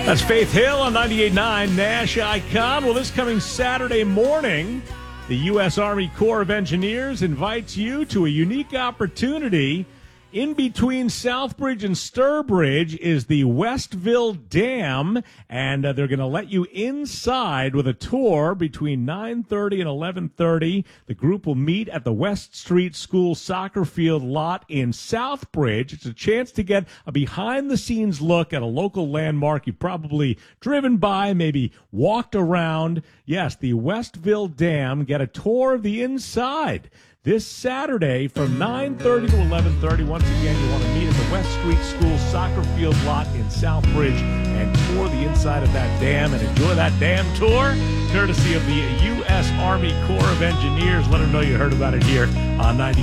That's Faith Hill on 98.9 Nash Icon. Well, this coming Saturday morning, the U.S. Army Corps of Engineers invites you to a unique opportunity. In between Southbridge and Sturbridge is the Westville Dam, and they're going to let you inside with a tour between 9:30 and 11:30. The group will meet at the West Street School soccer field lot in Southbridge. It's a chance to get a behind-the-scenes look at a local landmark you've probably driven by, maybe walked around. Yes, the Westville Dam. Get a tour of the inside this Saturday from 9:30 to 11:30. Once again, you want to meet at the West Street School soccer field lot in Southbridge and tour the inside of that dam and enjoy that dam tour, courtesy of the U.S. Army Corps of Engineers. Let them know you heard about it here on 98.